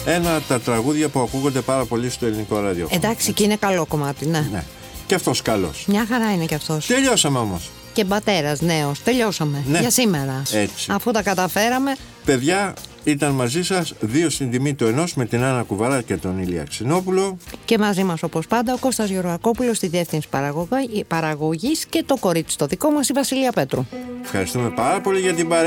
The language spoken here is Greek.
Ένα από τα τραγούδια που ακούγονται πάρα πολύ στο ελληνικό ραδιόφωνο. Εντάξει, και είναι καλό κομμάτι, ναι. Ναι. Και αυτός καλός. Μια χαρά είναι και αυτός. Τελειώσαμε όμως. Και πατέρας νέος. Τελειώσαμε. Ναι. Για σήμερα. Έτσι. Αφού τα καταφέραμε. Παιδιά, ήταν μαζί σας 2 στην τιμή του 1 με την Άννα Κουβαρά και τον Ηλία Ξινόπουλο. Και μαζί μας όπως πάντα ο Κώστας Γεωργακόπουλος στη διεύθυνση παραγωγής και το κορίτσι το δικό μας η Βασιλεία Πέτρου. Ευχαριστούμε πάρα πολύ για την παρέα.